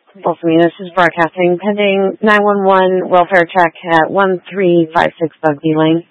Balsamy, this is broadcasting pending 911 welfare check at 1356 Bugbee Lane.